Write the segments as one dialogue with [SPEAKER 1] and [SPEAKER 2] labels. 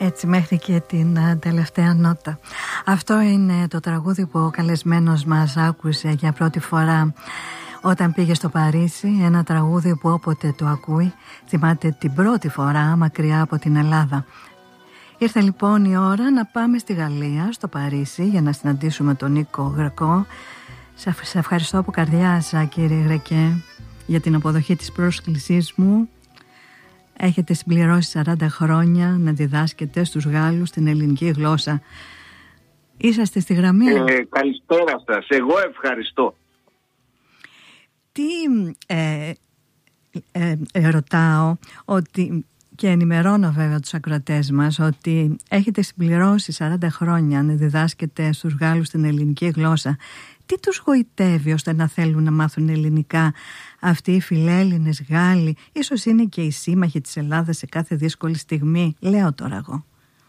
[SPEAKER 1] Έτσι μέχρι και την τελευταία νότα. Αυτό είναι το τραγούδι που ο καλεσμένος μας άκουσε για πρώτη φορά όταν πήγε στο Παρίσι. Ένα τραγούδι που όποτε το ακούει θυμάται την πρώτη φορά μακριά από την Ελλάδα. Ήρθε λοιπόν η ώρα να πάμε στη Γαλλία, στο Παρίσι, για να συναντήσουμε τον Νίκο Γρεκό. Σε ευχαριστώ από καρδιάς, κύριε Γρεκέ, για την αποδοχή της πρόσκλησής μου. Έχετε συμπληρώσει 40 χρόνια να διδάσκετε στους Γάλλους την ελληνική γλώσσα. Είσαστε στη γραμμή?
[SPEAKER 2] Καλησπέρα σας. Εγώ ευχαριστώ.
[SPEAKER 1] Τι ρωτάω ότι, και ενημερώνω βέβαια τους ακροατές μας, ότι έχετε συμπληρώσει 40 χρόνια να διδάσκετε στους Γάλλους την ελληνική γλώσσα. Τι τους γοητεύει ώστε να θέλουν να μάθουν ελληνικά αυτοί οι φιλέλληνες Γάλλοι? Ίσως είναι και οι σύμμαχοι της Ελλάδας σε κάθε δύσκολη στιγμή. Λέω τώρα εγώ.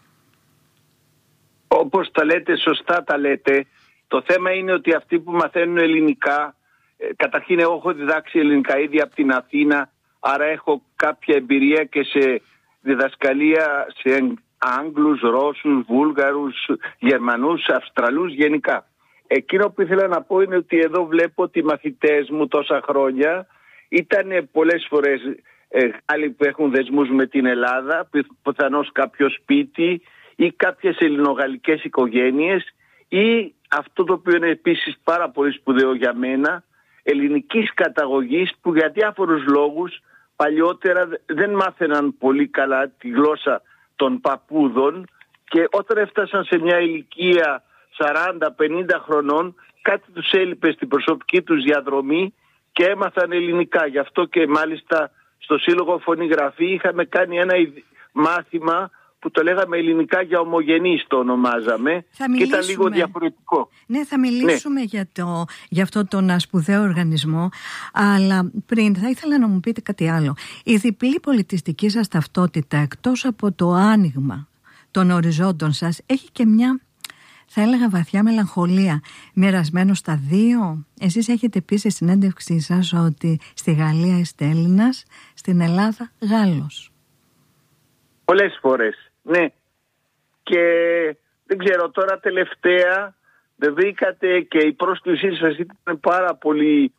[SPEAKER 2] Όπως τα λέτε, σωστά τα λέτε. Το θέμα είναι ότι αυτοί που μαθαίνουν ελληνικά, καταρχήν εγώ έχω διδάξει ελληνικά ήδη από την Αθήνα, άρα έχω κάποια εμπειρία και σε διδασκαλία σε Άγγλους, Ρώσους, Βούλγαρους, Γερμανούς, Αυστραλούς γενικά. Εκείνο που ήθελα να πω είναι ότι εδώ βλέπω ότι οι μαθητές μου τόσα χρόνια ήταν πολλές φορές άλλοι που έχουν δεσμούς με την Ελλάδα, πιθανώς κάποιο σπίτι ή κάποιες ελληνογαλλικές οικογένειες, ή αυτό το οποίο είναι επίσης πάρα πολύ σπουδαίο για μένα, ελληνικής καταγωγής, που για διάφορους λόγους παλιότερα δεν μάθαιναν πολύ καλά τη γλώσσα των παππούδων και όταν έφτασαν σε μια ηλικία 40-50 χρονών κάτι τους έλειπε στην προσωπική τους διαδρομή και έμαθαν ελληνικά. Γι' αυτό και μάλιστα στο Σύλλογο Φωνή Γραφή είχαμε κάνει ένα μάθημα που το λέγαμε ελληνικά για ομογενείς, το ονομάζαμε, και ήταν λίγο διαφορετικό.
[SPEAKER 1] Ναι, θα μιλήσουμε για αυτό τον σπουδαίο οργανισμό, αλλά πριν θα ήθελα να μου πείτε κάτι άλλο. Η διπλή πολιτιστική σας ταυτότητα, εκτός από το άνοιγμα των οριζόντων σας, έχει και μια, θα έλεγα, βαθιά μελαγχολία, μοιρασμένο στα δύο. Εσείς έχετε πει σε συνέντευξή σας ότι στη Γαλλία είστε Έλληνας, στην Ελλάδα Γάλλος.
[SPEAKER 2] Πολλές φορές, ναι. Και δεν ξέρω, τώρα τελευταία δεν βρήκατε και η πρόσκλησή σας ήταν πάρα πολύ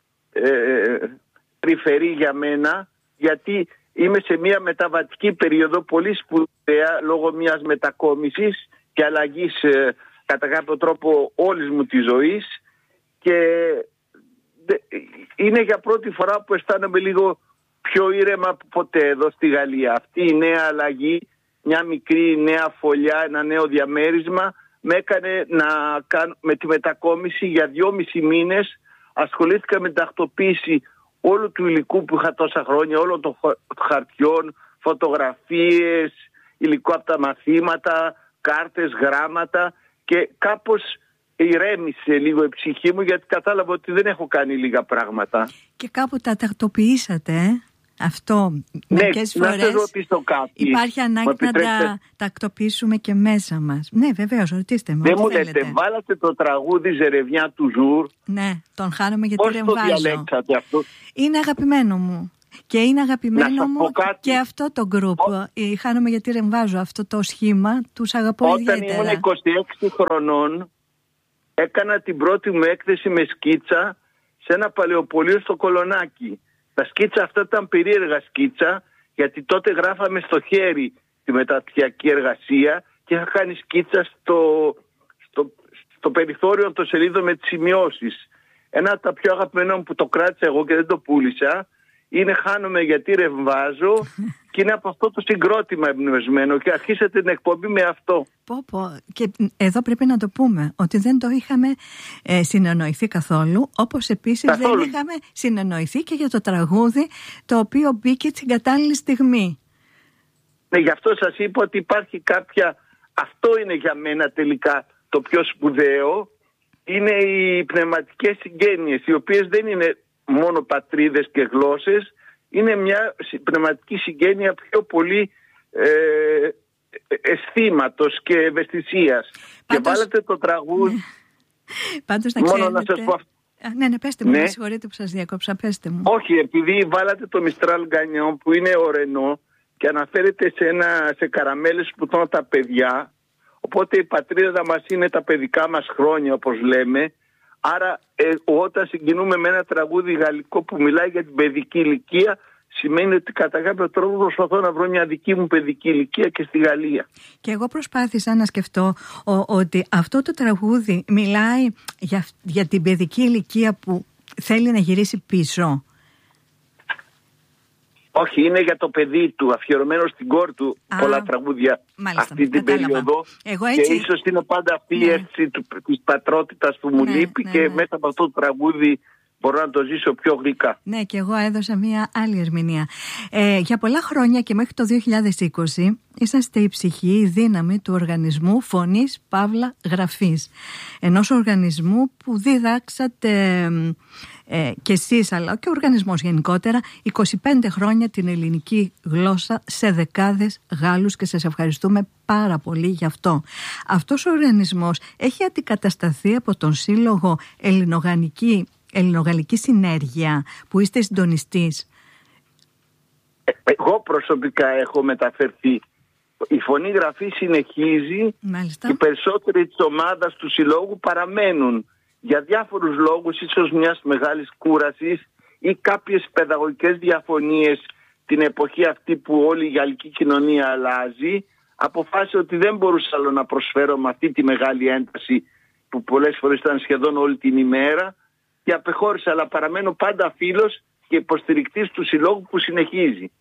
[SPEAKER 2] τρυφερή για μένα, γιατί είμαι σε μια μεταβατική περίοδο πολύ σπουδαία λόγω μιας μετακόμισης και αλλαγής κατά κάποιο τρόπο όλης μου της ζωής, και είναι για πρώτη φορά που αισθάνομαι λίγο πιο ήρεμα από ποτέ εδώ στη Γαλλία. Αυτή η νέα αλλαγή, μια μικρή νέα φωλιά, ένα νέο διαμέρισμα με έκανε να κάνω με τη μετακόμιση για 2,5 μήνες. Ασχολήθηκα με την τακτοποίηση όλου του υλικού που είχα τόσα χρόνια, όλων των χαρτιών, φωτογραφίες, υλικό από τα μαθήματα, κάρτες, γράμματα, και κάπως ηρέμησε λίγο η ψυχή μου, γιατί κατάλαβα ότι δεν έχω κάνει λίγα πράγματα.
[SPEAKER 1] Και κάπου τα τακτοποιήσατε, αυτό μερικές φορές υπάρχει ανάγκη να τα τακτοποιήσουμε και μέσα μας. Ναι, βεβαίως, ρωτήστε με.
[SPEAKER 2] Δεν μου λέτε, βάλατε το τραγούδι Ζερεβιά του Ζουρ.
[SPEAKER 1] Ναι, τον χάνομαι γιατί ρεμβάζω.
[SPEAKER 2] Πώς το διαλέξατε αυτό?
[SPEAKER 1] Είναι αγαπημένο μου. Και είναι αγαπημένο μου και αυτό το γκρουπ. Χάνομαι γιατί ρεμβάζω, αυτό το σχήμα, τους αγαπώ ιδιαίτερα.
[SPEAKER 2] Όταν ήμουν 26 χρονών έκανα την πρώτη μου έκθεση με σκίτσα σε ένα παλαιοπωλείο στο Κολονάκι. Τα σκίτσα αυτά ήταν περίεργα σκίτσα, γιατί τότε γράφαμε στο χέρι τη μεταπτυχιακή εργασία και είχα κάνει σκίτσα στο περιθώριο των σελίδων με τις σημειώσεις. Ένα από τα πιο αγαπημένα μου που το κράτησα εγώ και δεν το πούλησα είναι «Χάνομαι γιατί ρεμβάζω» και είναι από αυτό το συγκρότημα εμπνευσμένο, και αρχίσατε την εκπομπή με αυτό.
[SPEAKER 1] Και εδώ πρέπει να το πούμε ότι δεν το είχαμε συνεννοηθεί καθόλου, όπως επίσης δεν είχαμε συνεννοηθεί και για το τραγούδι το οποίο μπήκε στην κατάλληλη στιγμή.
[SPEAKER 2] Ναι, γι' αυτό σας είπα ότι υπάρχει κάποια, αυτό είναι για μένα τελικά το πιο σπουδαίο, είναι οι πνευματικές συγγένειες, οι οποίες δεν είναι μόνο πατρίδες και γλώσσες, είναι μια πνευματική συγγένεια πιο πολύ αισθήματος και ευαισθησίας. Και βάλατε το τραγούδι.
[SPEAKER 1] Πάντως να ξέρετε. Να σας πω... Ναι, πέστε μου, συγχωρείτε που σας διακόψα, πέστε μου.
[SPEAKER 2] Όχι, επειδή βάλατε το Mistral Gagnon που είναι ορενό και αναφέρεται σε καραμέλες που τρώνε τα παιδιά. Οπότε η πατρίδα μας είναι τα παιδικά μας χρόνια, όπως λέμε. Άρα όταν συγκινούμε με ένα τραγούδι γαλλικό που μιλάει για την παιδική ηλικία, σημαίνει ότι κατά κάποιο τρόπο προσπαθώ να βρω μια δική μου παιδική ηλικία και στη Γαλλία.
[SPEAKER 1] Και εγώ προσπάθησα να σκεφτώ ότι αυτό το τραγούδι μιλάει για την παιδική ηλικία που θέλει να γυρίσει πίσω.
[SPEAKER 2] Όχι, είναι για το παιδί του, αφιερωμένο στην κόρη του. Πολλά τραγούδια αυτή την περίοδο. Και ίσως είναι πάντα αυτή η αίσθηση της πατρότητας που μου λείπει και μέσα από αυτό το τραγούδι μπορώ να το ζήσω πιο γλυκά.
[SPEAKER 1] Ναι, και εγώ έδωσα μια άλλη ερμηνεία. Για πολλά χρόνια και μέχρι το 2020 είσαστε η ψυχή, η δύναμη του οργανισμού Φωνής Παύλα Γραφής. Ενός οργανισμού που διδάξατε και εσείς, αλλά και ο οργανισμός γενικότερα, 25 χρόνια την ελληνική γλώσσα σε δεκάδες Γάλλους και σας ευχαριστούμε πάρα πολύ γι' αυτό. Αυτός ο οργανισμός έχει αντικατασταθεί από τον Σύλλογο Ελληνογαλλική Συνέργεια που είστε συντονιστής.
[SPEAKER 2] Εγώ προσωπικά έχω μεταφερθεί. Η Φωνή Γραφή συνεχίζει.
[SPEAKER 1] Μάλιστα.
[SPEAKER 2] Οι περισσότεροι της ομάδας του συλλόγου παραμένουν για διάφορους λόγους, ίσως μιας μεγάλης κούρασης ή κάποιες παιδαγωγικές διαφωνίες την εποχή αυτή που όλη η γαλλική κοινωνία αλλάζει. Αποφάσισα ότι δεν μπορούσα άλλο να προσφέρω με αυτή τη μεγάλη ένταση που πολλές φορές ήταν σχεδόν όλη την ημέρα και απεχώρησα, αλλά παραμένω πάντα φίλος και υποστηρικτής του συλλόγου που συνεχίζει.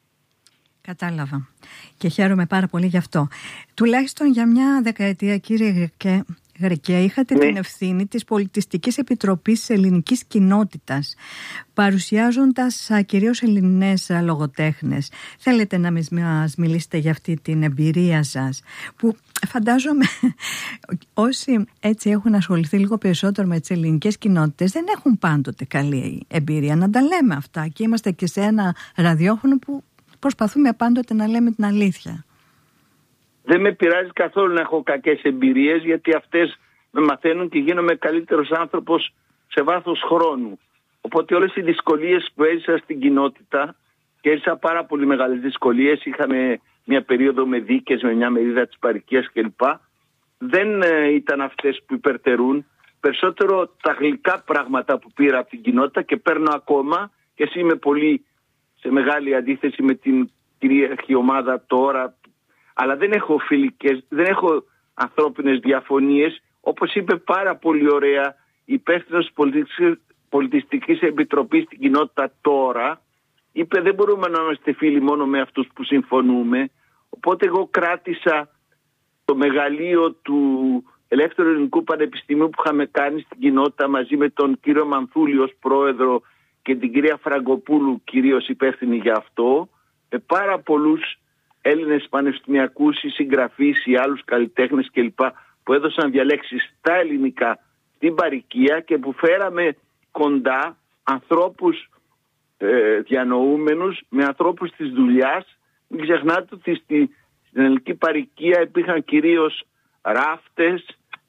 [SPEAKER 1] Κατάλαβα και χαίρομαι πάρα πολύ γι' αυτό. Τουλάχιστον για μια δεκαετία, κύριε Γρικέ, είχατε την ευθύνη της Πολιτιστικής Επιτροπής της Ελληνικής Κοινότητας, παρουσιάζοντας κυρίως Ελληνές λογοτέχνες. Θέλετε να μας μιλήσετε για αυτή την εμπειρία σας, που φαντάζομαι όσοι έτσι έχουν ασχοληθεί λίγο περισσότερο με τις ελληνικές κοινότητες δεν έχουν πάντοτε καλή εμπειρία. Να τα λέμε αυτά, και είμαστε και σε ένα ραδιόφωνο που προσπαθούμε πάντοτε να λέμε την αλήθεια.
[SPEAKER 2] Δεν με πειράζει καθόλου να έχω κακές εμπειρίες, γιατί αυτές με μαθαίνουν και γίνομαι καλύτερος άνθρωπος σε βάθος χρόνου. Οπότε όλες οι δυσκολίες που έζησα στην κοινότητα, και έζησα πάρα πολύ μεγάλες δυσκολίες, είχαμε μια περίοδο με δίκες, με μια μερίδα της παροικίας κλπ. Δεν ήταν αυτές που υπερτερούν. Περισσότερο τα γλυκά πράγματα που πήρα από την κοινότητα και παίρνω ακόμα, και εσύ είμαι πολύ σε μεγάλη αντίθεση με την κυρίαρχη ομάδα τώρα, αλλά δεν έχω φιλικές, δεν έχω ανθρώπινες διαφωνίες. Όπως είπε πάρα πολύ ωραία η υπεύθυνος Πολιτιστικής Επιτροπής στην κοινότητα τώρα, είπε δεν μπορούμε να είμαστε φίλοι μόνο με αυτούς που συμφωνούμε. Οπότε εγώ κράτησα το μεγαλείο του Ελεύθερου Ελληνικού Πανεπιστημίου που είχαμε κάνει στην κοινότητα μαζί με τον κύριο Μανθούλη ως πρόεδρο και την κυρία Φραγκοπούλου κυρίως υπεύθυνη για αυτό, με πάρα πολλούς Έλληνες πανεπιστημιακούς ή συγγραφείς ή άλλους καλλιτέχνες κλπ. Που έδωσαν διαλέξεις στα ελληνικά στην παροικία και που φέραμε κοντά ανθρώπους διανοούμενους με ανθρώπους της δουλειάς. Μην ξεχνάτε ότι στην ελληνική παροικία υπήρχαν κυρίως ράφτες,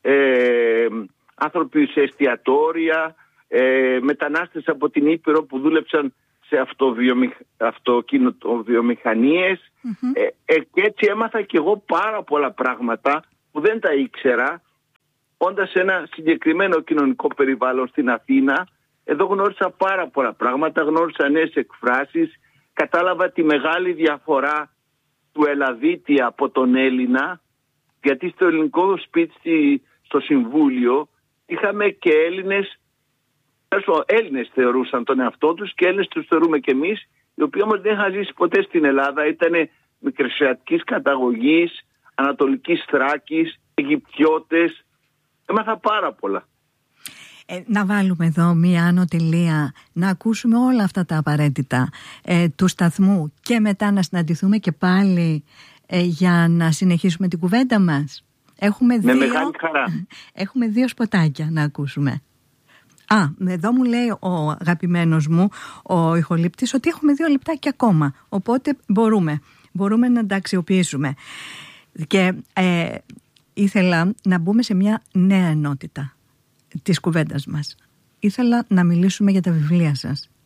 [SPEAKER 2] άνθρωποι σε εστιατόρια, μετανάστες από την Ήπειρο που δούλεψαν σε αυτοκινητοβιομηχανίες. Και έτσι έμαθα και εγώ πάρα πολλά πράγματα που δεν τα ήξερα, όντας σε ένα συγκεκριμένο κοινωνικό περιβάλλον στην Αθήνα. Εδώ γνώρισα πάρα πολλά πράγματα, γνώρισα νέες εκφράσεις, κατάλαβα τη μεγάλη διαφορά του Ελλαδίτη από τον Έλληνα, γιατί στο ελληνικό σπίτι, στο Συμβούλιο, είχαμε και Έλληνες θεωρούσαν τον εαυτό τους και Έλληνες τους θεωρούμε και εμείς, οι οποίοι όμως δεν είχαν ζήσει ποτέ στην Ελλάδα, ήταν μικρασιατικής καταγωγής, Ανατολικής Θράκης, Αιγυπτιώτες. Έμαθα πάρα πολλά.
[SPEAKER 1] Να βάλουμε εδώ μία άνω τελεία, να ακούσουμε όλα αυτά τα απαραίτητα του σταθμού και μετά να συναντηθούμε και πάλι για να συνεχίσουμε την κουβέντα μας.
[SPEAKER 2] Με μεγάλη χαρά.
[SPEAKER 1] Έχουμε 2 σποτάκια να ακούσουμε. Εδώ μου λέει ο αγαπημένος μου, ο ηχολήπτης, ότι έχουμε 2 λεπτάκια ακόμα, οπότε μπορούμε να τα αξιοποιήσουμε. Και ήθελα να μπούμε σε μια νέα ενότητα της κουβέντας μας. Ήθελα να μιλήσουμε για τα βιβλία σας.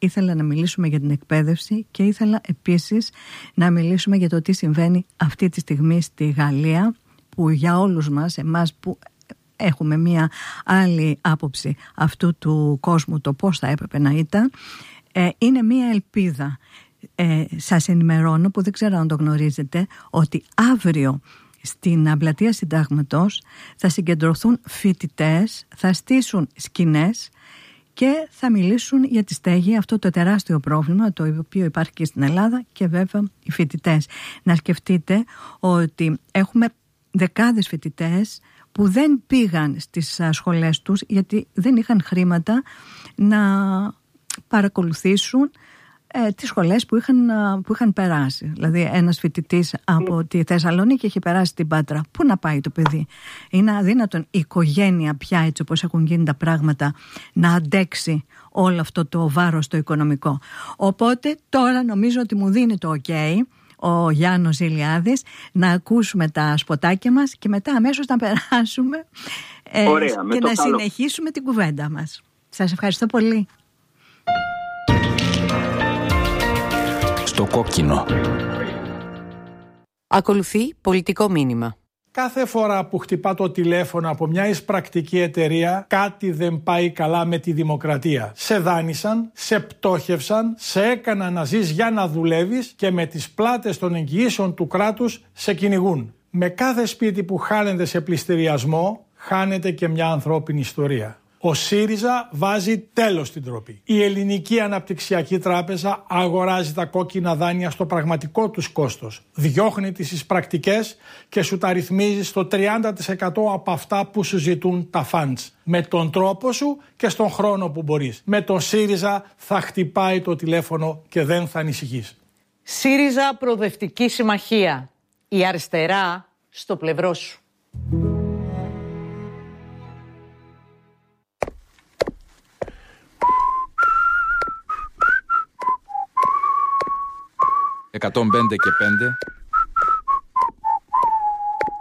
[SPEAKER 1] ήθελα να μιλήσουμε για την εκπαίδευση και ήθελα επίσης να μιλήσουμε για το τι συμβαίνει αυτή τη στιγμή στη Γαλλία, που για όλους μας, εμάς που έχουμε μία άλλη άποψη αυτού του κόσμου, το πώς θα έπρεπε να ήταν, είναι μία ελπίδα. Σας ενημερώνω, που δεν ξέρω αν το γνωρίζετε, ότι αύριο στην Πλατεία Συντάγματος θα συγκεντρωθούν φοιτητές, θα στήσουν σκηνές και θα μιλήσουν για τη στέγη, αυτό το τεράστιο πρόβλημα το οποίο υπάρχει και στην Ελλάδα, και βέβαια οι φοιτητές. Να σκεφτείτε ότι έχουμε δεκάδες φοιτητές που δεν πήγαν στις σχολές τους γιατί δεν είχαν χρήματα να παρακολουθήσουν τις σχολές που είχαν περάσει. Δηλαδή ένας φοιτητής από τη Θεσσαλονίκη έχει περάσει στην Πάτρα. Πού να πάει το παιδί? Είναι αδύνατον η οικογένεια πια, έτσι όπως έχουν γίνει τα πράγματα, να αντέξει όλο αυτό το βάρος το οικονομικό. Οπότε τώρα νομίζω ότι μου δίνει το ok ο Γιάννος Ηλιάδης να ακούσουμε τα σποτάκια μας και μετά αμέσως να περάσουμε και να συνεχίσουμε την κουβέντα μας. Σας ευχαριστώ πολύ.
[SPEAKER 3] Στο κόκκινο. Ακολουθεί πολιτικό μήνυμα.
[SPEAKER 4] Κάθε φορά που χτυπά το τηλέφωνο από μια εισπρακτική εταιρεία, κάτι δεν πάει καλά με τη δημοκρατία. Σε δάνεισαν, σε πτώχευσαν, σε έκαναν να ζεις για να δουλεύεις και με τις πλάτες των εγγυήσεων του κράτους σε κυνηγούν. Με κάθε σπίτι που χάνεται σε πληστηριασμό, χάνεται και μια ανθρώπινη ιστορία. Ο ΣΥΡΙΖΑ βάζει τέλος στην ντροπή. Η Ελληνική Αναπτυξιακή Τράπεζα αγοράζει τα κόκκινα δάνεια στο πραγματικό τους κόστος. Διώχνει τις εισπρακτικές και σου τα ρυθμίζει στο 30% από αυτά που σου ζητούν τα φαντς. Με τον τρόπο σου και στον χρόνο που μπορείς. Με τον ΣΥΡΙΖΑ θα χτυπάει το τηλέφωνο και δεν θα ανησυχείς.
[SPEAKER 5] ΣΥΡΙΖΑ Προοδευτική Συμμαχία. Η αριστερά στο πλευρό σου.
[SPEAKER 3] 105 και 5